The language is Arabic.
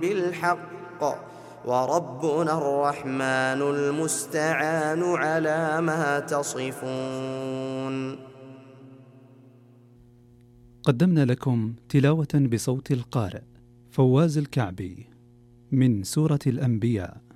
بالحق وربنا الرحمن المستعان على ما تصفون. قدمنا لكم تلاوة بصوت القارئ فواز الكعبي من سورة الأنبياء.